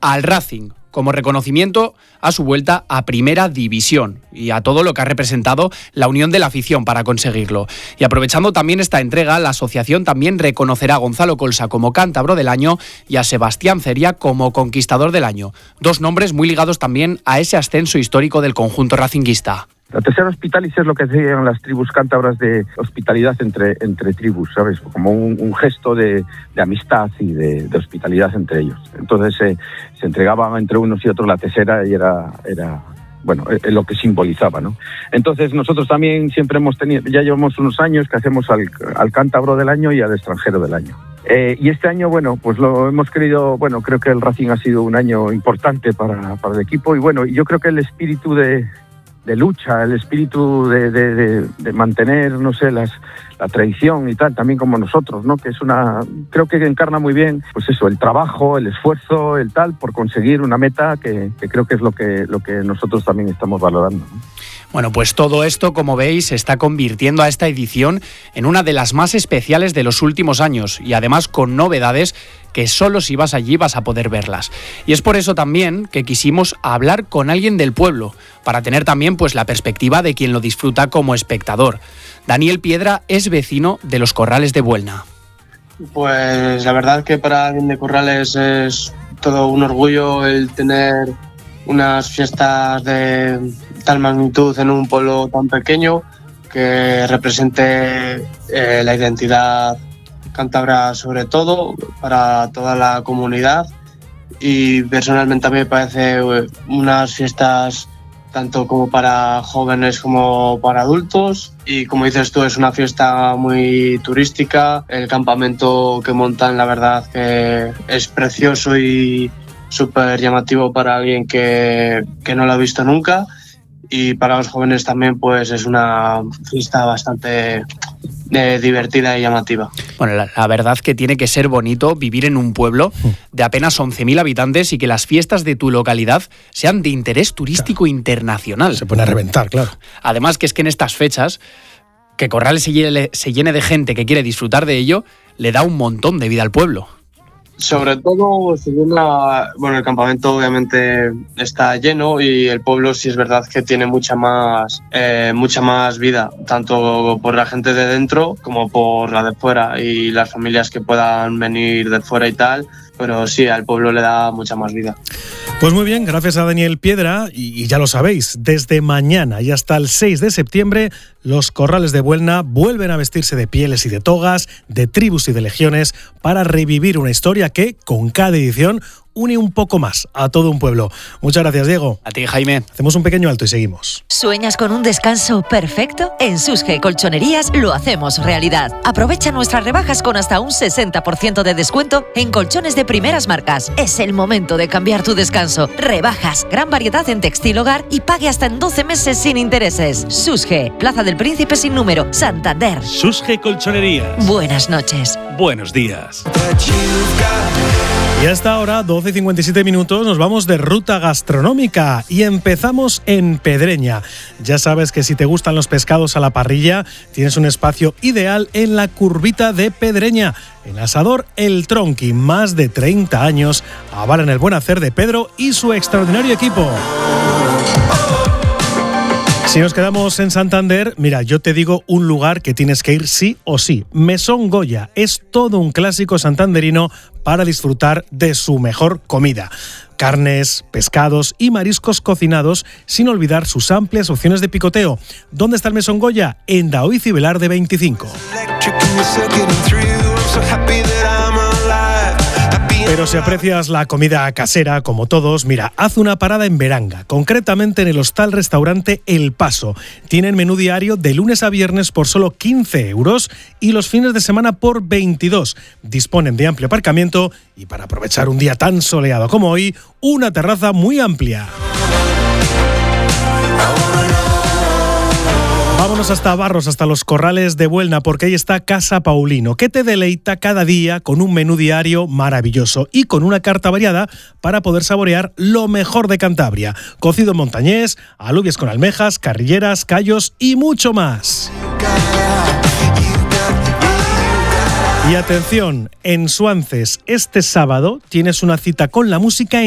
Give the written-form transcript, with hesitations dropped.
al Racing, como reconocimiento a su vuelta a Primera División y a todo lo que ha representado la unión de la afición para conseguirlo. Y aprovechando también esta entrega, la asociación también reconocerá a Gonzalo Colsa como cántabro del año y a Sebastián Ceria como conquistador del año. Dos nombres muy ligados también a ese ascenso histórico del conjunto racinguista. La tercera hospitalis es lo que hacían las tribus cántabras de hospitalidad entre tribus, ¿sabes? Como un gesto de amistad y de hospitalidad entre ellos. Entonces se entregaban entre unos y otros la tesera y era bueno, es lo que simbolizaba, ¿no? Entonces nosotros también siempre hemos tenido, ya llevamos unos años que hacemos al cántabro del año y al extranjero del año. Y este año, bueno, pues lo hemos querido, bueno, creo que el Racing ha sido un año importante para el equipo y bueno, yo creo que el espíritu de lucha, el espíritu de mantener, no sé, la tradición y tal, también como nosotros, ¿no? Que es creo que encarna muy bien, pues eso, el trabajo, el esfuerzo, el tal, por conseguir una meta que creo que es lo que nosotros también estamos valorando, ¿no? Bueno, pues todo esto, como veis, se está convirtiendo a esta edición en una de las más especiales de los últimos años y además con novedades que solo si vas allí vas a poder verlas. Y es por eso también que quisimos hablar con alguien del pueblo, para tener también pues la perspectiva de quien lo disfruta como espectador. Daniel Piedra es vecino de los Corrales de Buelna. Pues la verdad que para alguien de Corrales es todo un orgullo el tener unas fiestas de tal magnitud en un pueblo tan pequeño, que represente la identidad cántabra sobre todo para toda la comunidad, y personalmente a mí me parece unas fiestas tanto como para jóvenes como para adultos, y como dices tú, es una fiesta muy turística. El campamento que montan, la verdad que es precioso y súper llamativo para alguien que no lo ha visto nunca, y para los jóvenes también pues es una fiesta bastante divertida y llamativa. Bueno, la verdad que tiene que ser bonito vivir en un pueblo de apenas 11.000 habitantes y que las fiestas de tu localidad sean de interés turístico internacional. Se pone a reventar, claro. Además que es que en estas fechas, que Corrales se llene de gente que quiere disfrutar de ello, le da un montón de vida al pueblo. Sobre todo, el campamento obviamente está lleno, y el pueblo sí es verdad que tiene mucha más vida, tanto por la gente de dentro como por la de fuera y las familias que puedan venir de fuera y tal, pero sí, al pueblo le da mucha más vida. Pues muy bien, gracias a Daniel Piedra, y ya lo sabéis, desde mañana y hasta el 6 de septiembre, los Corrales de Buelna vuelven a vestirse de pieles y de togas, de tribus y de legiones, para revivir una historia que, con cada edición, une un poco más a todo un pueblo. Muchas gracias, Diego. A ti, Jaime. Hacemos un pequeño alto y seguimos. ¿Sueñas con un descanso perfecto? En Susge Colchonerías lo hacemos realidad. Aprovecha nuestras rebajas con hasta un 60% de descuento en colchones de primeras marcas. Es el momento de cambiar tu descanso. Rebajas, gran variedad en textil hogar y pague hasta en 12 meses sin intereses. Susge, Plaza del Príncipe sin número, Santander. Susge Colchonerías. Buenas noches. Buenos días. Y hasta ahora, 12:57 minutos, nos vamos de ruta gastronómica y empezamos en Pedreña. Ya sabes que si te gustan los pescados a la parrilla, tienes un espacio ideal en la Curvita de Pedreña. En Asador El Tronqui, más de 30 años, avalan el buen hacer de Pedro y su extraordinario equipo. Si nos quedamos en Santander, mira, yo te digo un lugar que tienes que ir sí o sí. Mesón Goya es todo un clásico santanderino para disfrutar de su mejor comida. Carnes, pescados y mariscos cocinados, sin olvidar sus amplias opciones de picoteo. ¿Dónde está el Mesón Goya? En Daoiz y Velarde 25. Pero si aprecias la comida casera, como todos, mira, haz una parada en Beranga, concretamente en el hostal-restaurante El Paso. Tienen menú diario de lunes a viernes por solo 15 euros y los fines de semana por 22. Disponen de amplio aparcamiento y, para aprovechar un día tan soleado como hoy, una terraza muy amplia. Vámonos hasta Barros, hasta los Corrales de Buelna, porque ahí está Casa Paulino, que te deleita cada día con un menú diario maravilloso y con una carta variada para poder saborear lo mejor de Cantabria. Cocido montañés, alubias con almejas, carrilleras, callos y mucho más. Y atención, en Suances este sábado tienes una cita con la música